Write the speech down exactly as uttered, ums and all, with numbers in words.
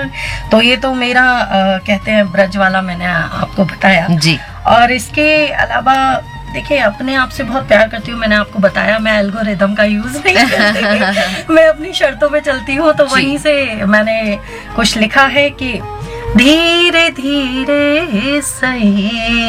तो ये तो मेरा आ, कहते हैं ब्रज वाला मैंने आपको बताया जी। और इसके अलावा देखिए अपने आप से बहुत प्यार करती हूँ, मैंने आपको बताया मैं एल्गोरिदम का यूज नहीं करती मैं अपनी शर्तों पे चलती हूँ, तो वहीं से मैंने कुछ लिखा है कि धीरे धीरे सही